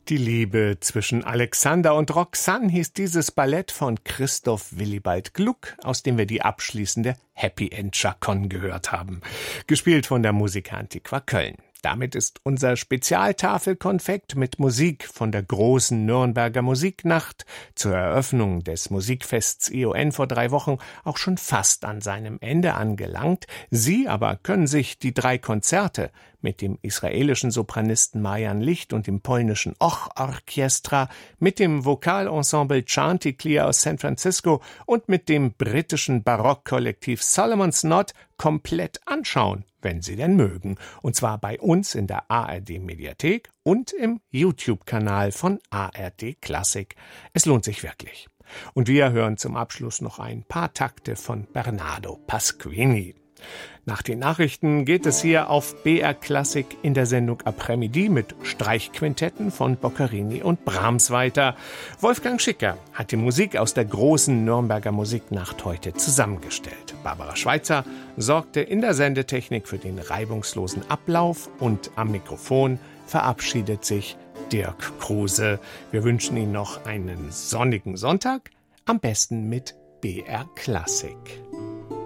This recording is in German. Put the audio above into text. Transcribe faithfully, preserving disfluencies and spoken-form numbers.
Die Liebe zwischen Alexander und Roxanne hieß dieses Ballett von Christoph Willibald Gluck, aus dem wir die abschließende Happy End Chaconne gehört haben. Gespielt von der Musica Antiqua Köln. Damit ist unser Spezialtafelkonfekt mit Musik von der großen Nürnberger Musiknacht zur Eröffnung des Musikfests I O N vor drei Wochen auch schon fast an seinem Ende angelangt. Sie aber können sich die drei Konzerte mit dem israelischen Sopranisten Marian Licht und dem polnischen Och Orchestra, mit dem Vokalensemble Chanticleer aus San Francisco und mit dem britischen Barockkollektiv Solomon's Knot komplett anschauen, wenn Sie denn mögen. Und zwar bei uns in der A R D-Mediathek und im YouTube-Kanal von A R D Klassik. Es lohnt sich wirklich. Und wir hören zum Abschluss noch ein paar Takte von Bernardo Pasquini. Nach den Nachrichten geht es hier auf B R Klassik in der Sendung Après-Midi mit Streichquintetten von Boccherini und Brahms weiter. Wolfgang Schicker hat die Musik aus der großen Nürnberger Musiknacht heute zusammengestellt. Barbara Schweitzer sorgte in der Sendetechnik für den reibungslosen Ablauf und am Mikrofon verabschiedet sich Dirk Kruse. Wir wünschen Ihnen noch einen sonnigen Sonntag, am besten mit B R Klassik.